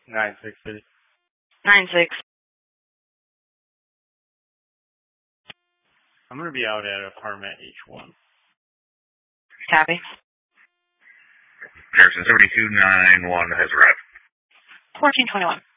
9-6. 9-6. I'm going to be out at apartment H1. Copy. Harrison 7291 has arrived. 1421.